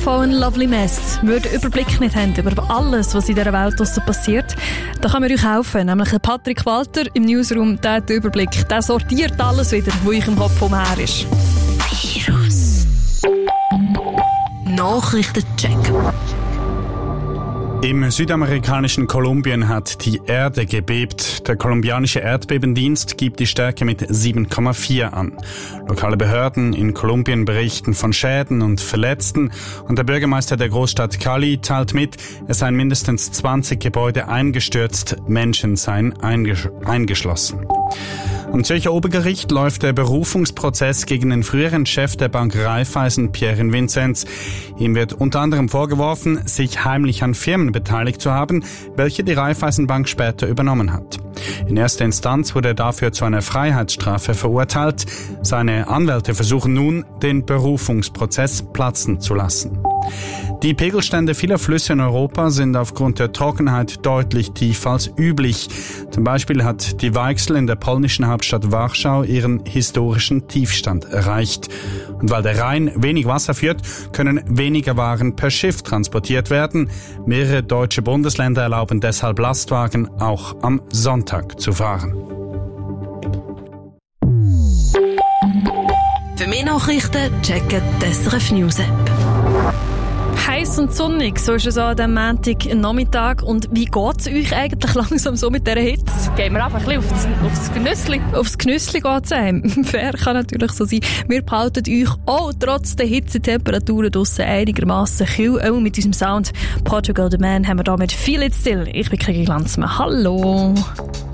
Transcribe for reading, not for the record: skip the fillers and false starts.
Fall ein lovely mess. Wir den Überblick nicht haben über alles, was in dieser Welt draussen passiert, dann können wir euch helfen. Nämlich Patrick Walter im Newsroom, der hat den Überblick. Der sortiert alles wieder, was euch im Kopf umher ist. Virus. Nachrichtencheck. Im südamerikanischen Kolumbien hat die Erde gebebt. Der kolumbianische Erdbebendienst gibt die Stärke mit 7,4 an. Lokale Behörden in Kolumbien berichten von Schäden und Verletzten und der Bürgermeister der Großstadt Cali teilt mit, es seien mindestens 20 Gebäude eingestürzt, Menschen seien eingeschlossen. Am Zürcher Obergericht läuft der Berufungsprozess gegen den früheren Chef der Bank Raiffeisen, Pierre Vinzenz. Ihm wird unter anderem vorgeworfen, sich heimlich an Firmen beteiligt zu haben, welche die Raiffeisenbank später übernommen hat. In erster Instanz wurde er dafür zu einer Freiheitsstrafe verurteilt. Seine Anwälte versuchen nun, den Berufungsprozess platzen zu lassen. Die Pegelstände vieler Flüsse in Europa sind aufgrund der Trockenheit deutlich tiefer als üblich. Zum Beispiel hat die Weichsel in der polnischen Hauptstadt Warschau ihren historischen Tiefstand erreicht. Und weil der Rhein wenig Wasser führt, können weniger Waren per Schiff transportiert werden. Mehrere deutsche Bundesländer erlauben deshalb Lastwagen auch am Sonntag zu fahren. Für mehr Nachrichten checken die SRF News App. Heiß und sonnig, so ist es an diesem Montagnachmittag. Und wie geht es euch eigentlich langsam so mit dieser Hitze? Gehen wir einfach ein bisschen aufs Genüssli. Aufs Genüssli geht es einem. Fair kann natürlich so sein. Wir behalten euch auch trotz der Hitzetemperaturen draussen einigermassen kühl. Auch mit unserem Sound Portugal the Man haben wir da mit Feel It Still. Ich bin Kiki Glanzmann. Hallo!